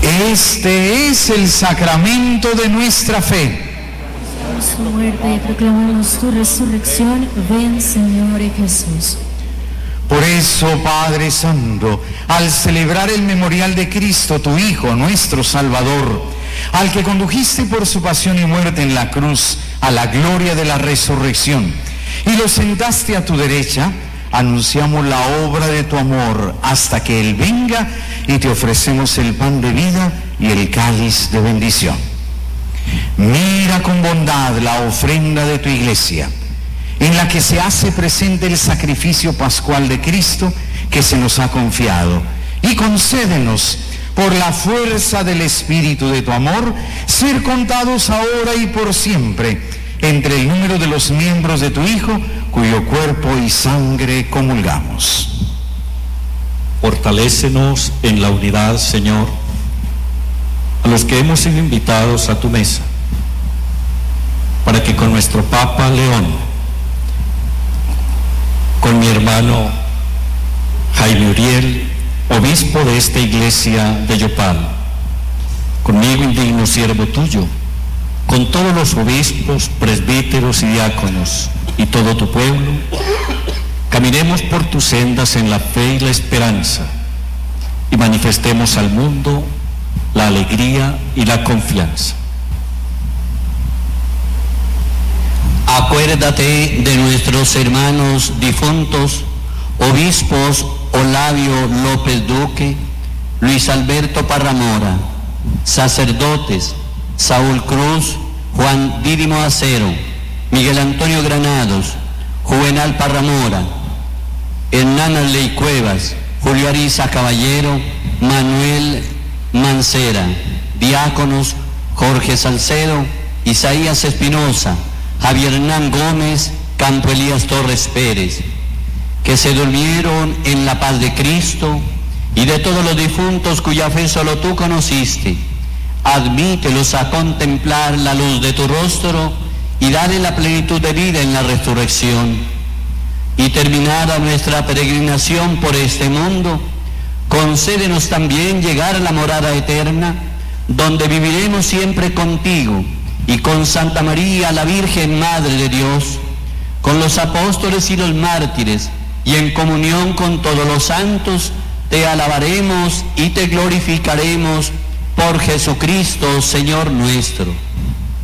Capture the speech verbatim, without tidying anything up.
Este es el sacramento de nuestra fe. Su muerte y proclamamos tu resurrección. Ven, Señor Jesús. Por eso, Padre Santo, al celebrar el memorial de Cristo, tu Hijo, nuestro Salvador, al que condujiste por su pasión y muerte en la cruz a la gloria de la resurrección, y lo sentaste a tu derecha, anunciamos la obra de tu amor hasta que Él venga, y te ofrecemos el pan de vida y el cáliz de bendición. Mira con bondad la ofrenda de tu iglesia, en la que se hace presente el sacrificio pascual de Cristo que se nos ha confiado, y concédenos, por la fuerza del Espíritu de tu amor, ser contados ahora y por siempre entre el número de los miembros de tu Hijo, cuyo cuerpo y sangre comulgamos. Fortalécenos en la unidad, Señor, a los que hemos sido invitados a tu mesa, para que con nuestro Papa León, con mi hermano Jaime Uriel, obispo de esta iglesia de Yopal, conmigo, indigno siervo tuyo, con todos los obispos, presbíteros y diáconos y todo tu pueblo, caminemos por tus sendas en la fe y la esperanza y manifestemos al mundo la alegría y la confianza. Acuérdate de nuestros hermanos difuntos, obispos Olavio López Duque, Luis Alberto Parramora, sacerdotes Saúl Cruz, Juan Dídimo Acero, Miguel Antonio Granados, Juvenal Parramora, Hernán Arley Cuevas, Julio Ariza Caballero, Manuel Mancera, diáconos Jorge Salcedo, Isaías Espinosa, Javier Hernán Gómez, Campo Elías Torres Pérez, que se durmieron en la paz de Cristo, y de todos los difuntos cuya fe solo tú conociste, admítelos a contemplar la luz de tu rostro y dale la plenitud de vida en la resurrección. Y terminada nuestra peregrinación por este mundo, concédenos también llegar a la morada eterna, donde viviremos siempre contigo y con Santa María, la Virgen Madre de Dios, con los apóstoles y los mártires, y en comunión con todos los santos, te alabaremos y te glorificaremos por Jesucristo, Señor nuestro.